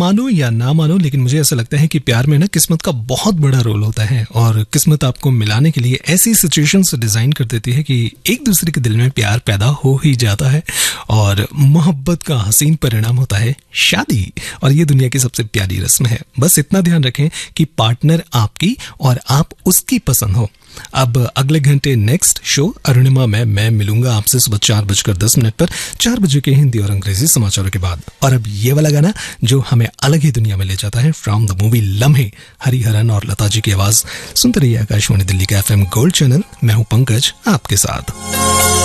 मानो या ना मानो, लेकिन मुझे ऐसा लगता है कि प्यार में ना किस्मत का बहुत बड़ा रोल होता है और किस्मत आपको मिलाने के लिए ऐसी सिचुएशंस डिजाइन कर देती है कि एक दूसरे के दिल में प्यार पैदा हो ही जाता है और मोहब्बत का हसीन परिणाम होता है शादी। और ये दुनिया की सबसे प्यारी रस्म है। बस इतना ध्यान रखें कि पार्टनर आपकी और आप उसकी पसंद हो। अब अगले घंटे नेक्स्ट शो अरुणिमा में मैं मिलूंगा आपसे सुबह 4:10 पर, 4 बजे के हिंदी और अंग्रेजी समाचारों के बाद। और अब ये वाला गाना जो हमें अलग ही दुनिया में ले जाता है, फ्रॉम द मूवी लम्हे, हरिहरन और लता जी की आवाज। सुनते रहिए आकाशवाणी दिल्ली का FM गोल्ड चैनल। मैं हूं पंकज आपके साथ।